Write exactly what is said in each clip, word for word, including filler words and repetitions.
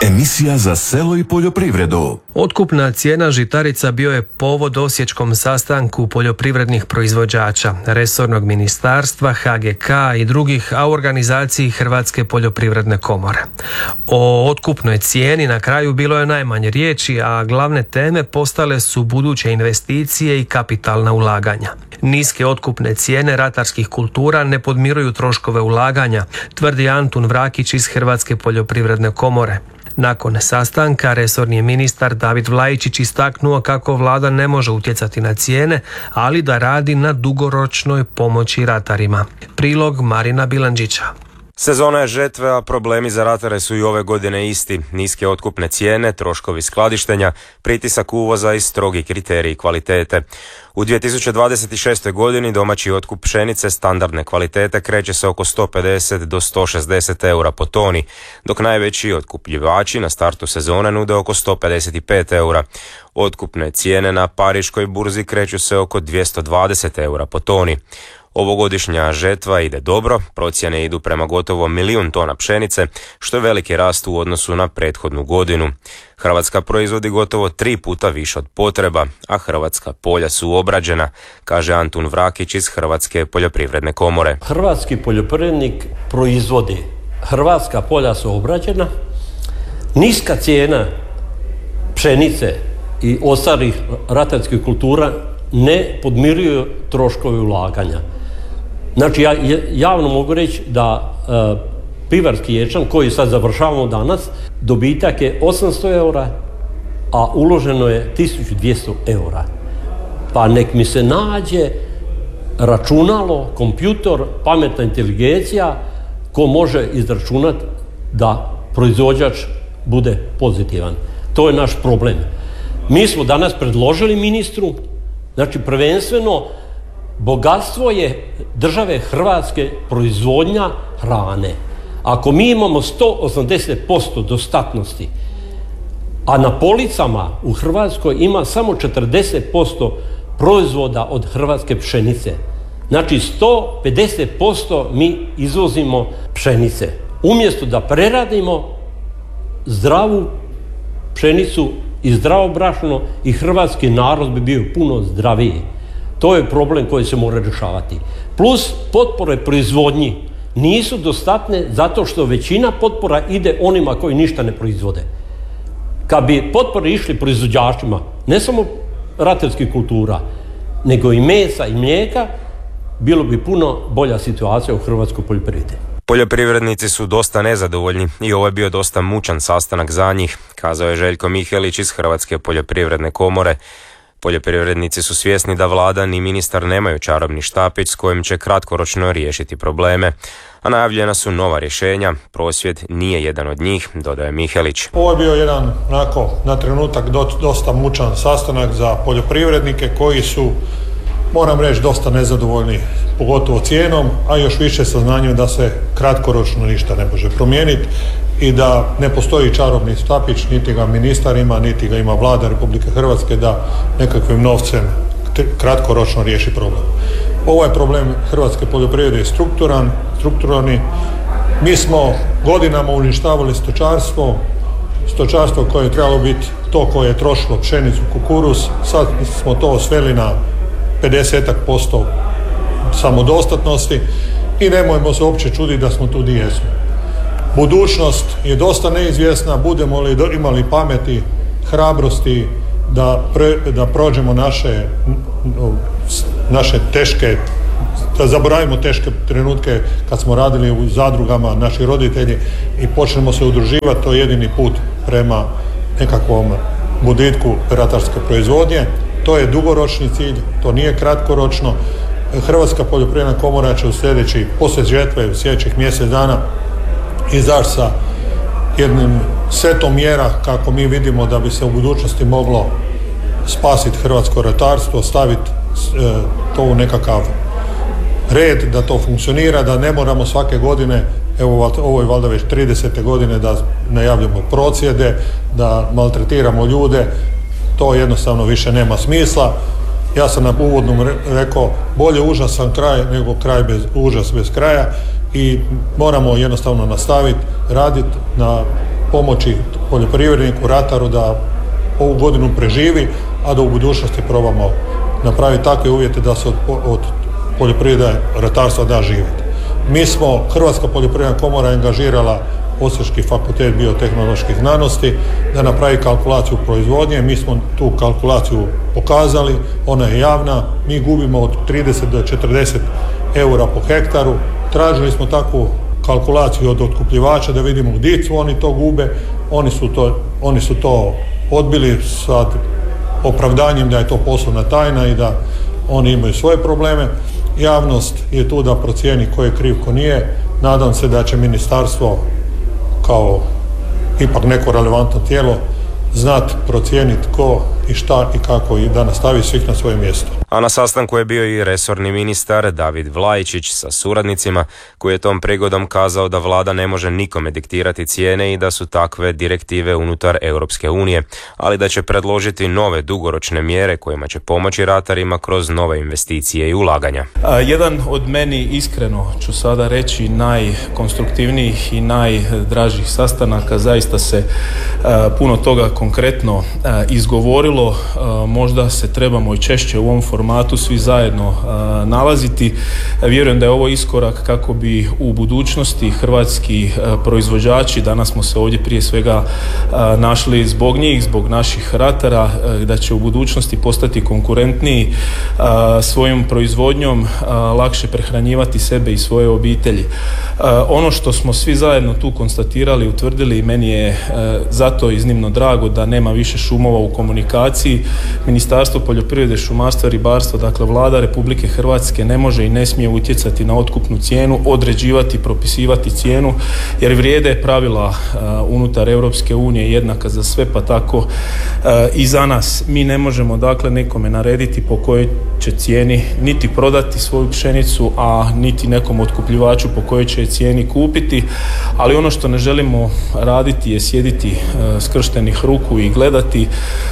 Emisija za selo i poljoprivredu. Otkupna cijena žitarica bio je povod osječkom sastanku poljoprivrednih proizvođača, resornog ministarstva, H G K i drugih, a u organizaciji Hrvatske poljoprivredne komore. O otkupnoj cijeni na kraju bilo je najmanje riječi, a glavne teme postale su buduće investicije i kapitalna ulaganja. Niske otkupne cijene ratarskih kultura ne podmiruju troškove ulaganja, tvrdi Antun Vrakić iz Hrvatske poljoprivredne komore. Nakon sastanka resorni ministar David Vlajičić istaknuo kako vlada ne može utjecati na cijene, ali da radi na dugoročnoj pomoći ratarima. Prilog Marina Bilandžića. Sezona je žetve, a problemi za ratare su i ove godine isti. Niske otkupne cijene, troškovi skladištenja, pritisak uvoza i strogi kriteriji kvalitete. U dvije tisuće dvadeset šestoj. godini domaći otkup pšenice standardne kvalitete kreće se oko sto pedeset do sto šezdeset eura po toni, dok najveći otkupljivači na startu sezone nude oko sto pedeset pet eura. Otkupne cijene na pariškoj burzi kreću se oko dvjesto dvadeset eura po toni. Ovogodišnja žetva ide dobro, procjene idu prema gotovo milijun tona pšenice, što je veliki rast u odnosu na prethodnu godinu. Hrvatska proizvodi gotovo tri puta više od potreba, a hrvatska polja su obrađena, kaže Antun Vrakić iz Hrvatske poljoprivredne komore. Hrvatski poljoprivrednik proizvodi, hrvatska polja su obrađena, niska cijena pšenice i ostalih ratarskih kultura ne podmiruju troškove ulaganja. Znači, ja javno mogu reći da e, pivarski ječam, koji sad završavamo danas, dobitak je osamsto eura, a uloženo je tisuću dvjesto eura. Pa nek mi se nađe računalo, kompjutor, pametna inteligencija, ko može izračunati da proizvođač bude pozitivan. To je naš problem. Mi smo danas predložili ministru, znači prvenstveno bogatstvo je države Hrvatske proizvodnja hrane. Ako mi imamo sto osamdeset posto dostatnosti, a na policama u Hrvatskoj ima samo četrdeset posto proizvoda od hrvatske pšenice, znači sto pedeset posto mi izvozimo pšenice. Umjesto da preradimo zdravu pšenicu i zdravo brašno, i hrvatski narod bi bio puno zdraviji. To je problem koji se mora rješavati. Plus, potpore proizvodnji nisu dostatne zato što većina potpora ide onima koji ništa ne proizvode. Kad bi potpore išli proizvođačima, ne samo ratarskih kultura, nego i mesa i mlijeka, bilo bi puno bolja situacija u hrvatskoj poljoprivredi. Poljoprivrednici su dosta nezadovoljni i ovo je bio dosta mučan sastanak za njih, kazao je Željko Mihelić iz Hrvatske poljoprivredne komore. Poljoprivrednici su svjesni da vlada ni ministar nemaju čarobni štapić s kojim će kratkoročno riješiti probleme, a najavljena su nova rješenja. Prosvjed nije jedan od njih, dodaje Mihelić. Ovo je bio jedan, onako, na trenutak dosta mučan sastanak za poljoprivrednike koji su, moram reći, dosta nezadovoljni, pogotovo cijenom, a još više saznanjem da se kratkoročno ništa ne može promijeniti i da ne postoji čarobni štapić, niti ga ministar ima, niti ga ima vlada Republike Hrvatske da nekakvim novcem kratkoročno riješi problem. Ovo je problem hrvatske poljoprivrede strukturan, strukturalni. Mi smo godinama uništavali stočarstvo, stočarstvo koje je trebalo biti to koje je trošilo pšenicu, kukuruz, sad smo to sveli na pedeset posto samodostatnosti i nemojmo se uopće čuditi da smo tu gdje jesmo. Budućnost je dosta neizvjesna, budemo li imali pameti, hrabrosti da, pre, da prođemo naše, naše teške, da zaboravimo teške trenutke kad smo radili u zadrugama, naši roditelji, i počnemo se udruživati, to je jedini put prema nekakvom buditku ratarske proizvodnje. To je dugoročni cilj, to nije kratkoročno. Hrvatska poljoprivredna komora će u sljedeći, poslije žetve, u sljedećih mjesec dana izaći sa jednim setom mjera kako mi vidimo da bi se u budućnosti moglo spasiti hrvatsko ratarstvo, staviti e, to u nekakav red, da to funkcionira, da ne moramo svake godine, evo ovo je valjda već tridesete godine da najavljamo prosvjede, da maltretiramo ljude. To jednostavno više nema smisla. Ja sam na uvodnom rekao, bolje užasan kraj nego kraj bez, užas bez kraja, i moramo jednostavno nastaviti raditi na pomoći poljoprivredniku, rataru da ovu godinu preživi, a da u budućnosti probamo napraviti takve uvjete da se od, od poljoprivrede ratarstva da živjeti. Mi smo, Hrvatska poljoprivredna komora angažirala Osječki fakultet biotehnoloških znanosti da napravi kalkulaciju proizvodnje. Mi smo tu kalkulaciju pokazali, ona je javna, mi gubimo od trideset do četrdeset eura po hektaru. Tražili smo takvu kalkulaciju od otkupljivača da vidimo gdje su oni to gube. Oni su to, oni su to odbili sa opravdanjem da je to poslovna tajna i da oni imaju svoje probleme. Javnost je tu da procijeni ko je kriv, ko nije. Nadam se da će ministarstvo kao ipak neko relevantno tijelo znat procijeniti ko i šta i kako i da nastavi svih na svoje mjesto. A na sastanku je bio i resorni ministar David Vlajičić sa suradnicima, koji je tom prigodom kazao da vlada ne može nikome diktirati cijene i da su takve direktive unutar Europske unije, ali da će predložiti nove dugoročne mjere kojima će pomoći ratarima kroz nove investicije i ulaganja. A, jedan od meni, iskreno ću sada reći, najkonstruktivnijih i najdražih sastanaka, zaista se a, puno toga konkretno a, izgovorilo. A, možda se trebamo i češće u ovom formatu svi zajedno a, nalaziti. A, vjerujem da je ovo iskorak kako bi u budućnosti hrvatski a, proizvođači, danas smo se ovdje prije svega a, našli zbog njih, zbog naših ratara, a, da će u budućnosti postati konkurentniji a, svojom proizvodnjom, a, lakše prehranjivati sebe i svoje obitelji. A, ono što smo svi zajedno tu konstatirali, utvrdili, meni je a, zato iznimno drago da nema više šumova u komunikaciji. Ministarstvo poljoprivrede, šumarstva, ribarstva, dakle Vlada Republike Hrvatske ne može i ne smije utjecati na otkupnu cijenu, određivati, propisivati cijenu, jer vrijede pravila uh, unutar Europske unije jednaka za sve, pa tako uh, i za nas. Mi ne možemo dakle nekome narediti po kojoj će cijeni niti prodati svoju pšenicu, a niti nekom otkupljivaču po kojoj će cijeni kupiti, ali ono što ne želimo raditi je sjediti uh, skrštenih ruku i gledati.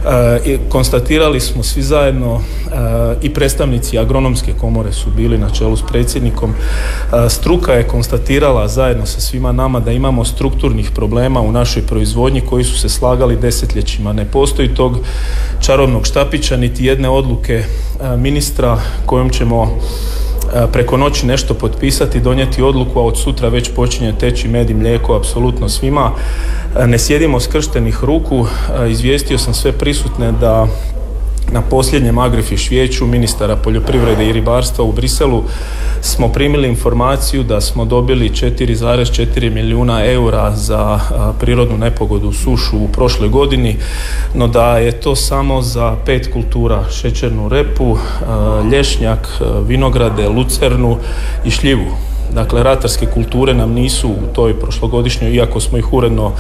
Uh, konstatirali smo svi zajedno, uh, i predstavnici agronomske komore su bili na čelu s predsjednikom. Uh, struka je konstatirala zajedno sa svima nama da imamo strukturnih problema u našoj proizvodnji koji su se slagali desetljećima. Ne postoji tog čarobnog štapića niti jedne odluke uh, ministra kojom ćemo preko noći nešto potpisati, donijeti odluku, a od sutra već počinje teći med i mlijeko apsolutno svima. Ne sjedimo skrštenih ruku. Izvijestio sam sve prisutne da na posljednjem Agrifish vijeću ministara poljoprivrede i ribarstva u Briselu smo primili informaciju da smo dobili četiri zarez četiri milijuna eura za a, prirodnu nepogodu, sušu u prošloj godini, no da je to samo za pet kultura: šećernu repu, a, lješnjak, a, vinograde, lucernu i šljivu. Dakle, ratarske kulture nam nisu u toj prošlogodišnjoj, iako smo ih uredno, uh,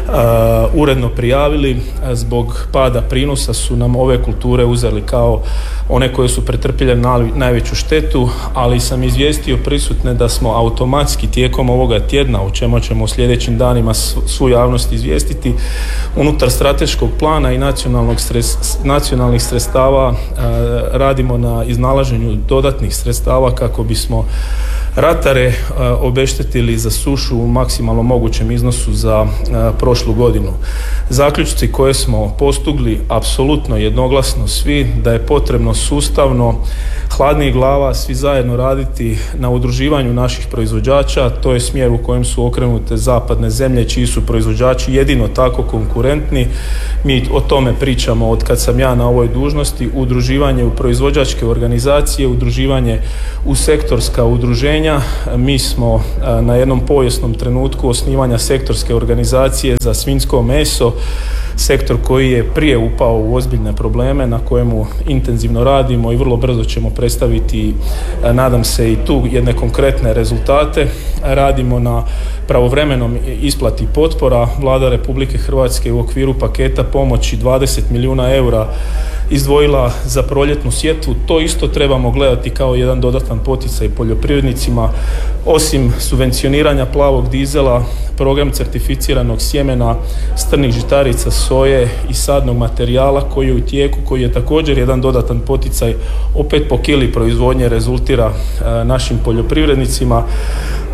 uredno prijavili, zbog pada prinosa su nam ove kulture uzeli kao one koje su pretrpjele najveću štetu, ali sam izvijestio prisutne da smo automatski tijekom ovoga tjedna, o čemu ćemo u sljedećim danima svu javnost izvijestiti, unutar strateškog plana i nacionalnog stres, nacionalnih sredstava uh, radimo na iznalaženju dodatnih sredstava kako bismo ratare uh, obeštetili za sušu u maksimalno mogućem iznosu za uh, prošlu godinu. Zaključci koje smo postigli apsolutno jednoglasno svi, da je potrebno sustavno, hladnih glava, svi zajedno raditi na udruživanju naših proizvođača. To je smjer u kojem su okrenute zapadne zemlje čiji su proizvođači jedino tako konkurentni. Mi o tome pričamo od kad sam ja na ovoj dužnosti. Udruživanje u proizvođačke organizacije, udruživanje u sektorska udruženja. Mi smo na jednom povijesnom trenutku osnivanja sektorske organizacije za svinjsko meso, sektor koji je prije upao u ozbiljne probleme, na kojemu intenzivno radimo i vrlo brzo ćemo predstaviti, nadam se, i tu jedne konkretne rezultate. Radimo na pravovremenom isplati potpora. Vlada Republike Hrvatske u okviru paketa pomoći dvadeset milijuna eura izdvojila za proljetnu sjetvu. To isto trebamo gledati kao jedan dodatan poticaj poljoprivrednicima. Osim subvencioniranja plavog dizela, program certificiranog sjemena, strnih žitarica, soje i sadnog materijala koji je u tijeku, koji je također jedan dodatan poticaj, opet po kili proizvodnje rezultira e, našim poljoprivrednicima.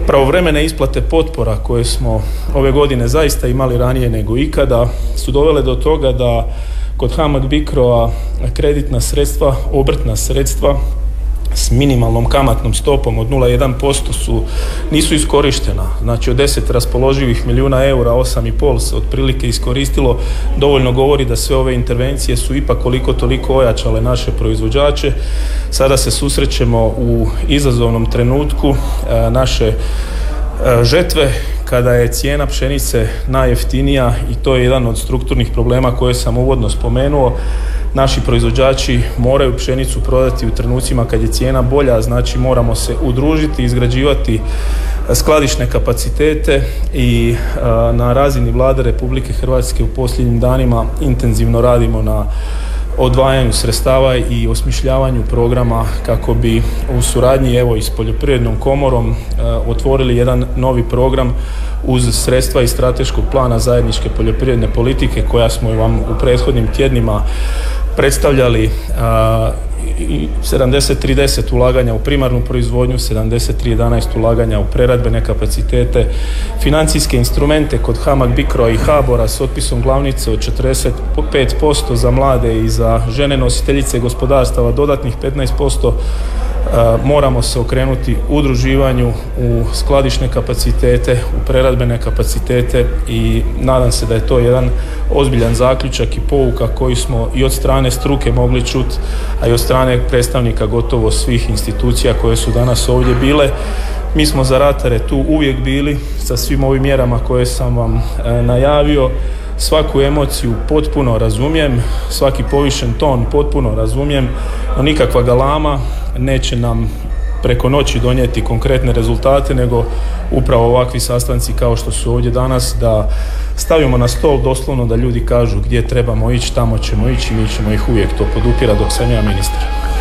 Pravovremene isplate potpora koje smo ove godine zaista imali ranije nego ikada su dovele do toga da kod HAMAG BICRO-a kreditna sredstva, obrtna sredstva s minimalnom kamatnom stopom od nula zarez jedan posto su, nisu iskorištena. Znači od deset raspoloživih milijuna eura, osam i pol se otprilike iskoristilo, dovoljno govori da sve ove intervencije su ipak koliko toliko ojačale naše proizvođače. Sada se susrećemo u izazovnom trenutku e, naše e, žetve, kada je cijena pšenice najjeftinija i to je jedan od strukturnih problema koje sam uvodno spomenuo. Naši proizvođači moraju pšenicu prodati u trenucima kad je cijena bolja, znači moramo se udružiti, izgrađivati skladišne kapacitete i a, na razini Vlade Republike Hrvatske u posljednjim danima intenzivno radimo na odvajanju sredstava i osmišljavanju programa kako bi u suradnji evo i s Poljoprivrednom komorom e, otvorili jedan novi program uz sredstva iz strateškog plana zajedničke poljoprivredne politike koja smo vam u prethodnim tjednima predstavljali, a, sedamdeset trideset ulaganja u primarnu proizvodnju, sedamdeset tri jedanaest ulaganja u preradbene kapacitete, financijske instrumente kod HAMAG BICRO-a i HABOR-a s otpisom glavnice od četrdeset pet posto za mlade i za žene nositeljice gospodarstava dodatnih petnaest posto. Moramo se okrenuti udruživanju u skladišne kapacitete, u preradbene kapacitete i nadam se da je to jedan ozbiljan zaključak i pouka koji smo i od strane struke mogli čuti, a i od strane predstavnika gotovo svih institucija koje su danas ovdje bile. Mi smo za ratare tu uvijek bili sa svim ovim mjerama koje sam vam e, najavio. Svaku emociju potpuno razumijem, svaki povišen ton potpuno razumijem, no nikakva galama neće nam preko noći donijeti konkretne rezultate, nego upravo ovakvi sastanci kao što su ovdje danas, da stavimo na stol doslovno da ljudi kažu gdje trebamo ići, tamo ćemo ići i mi ćemo ih uvijek to podupirati dok sam ja ministar.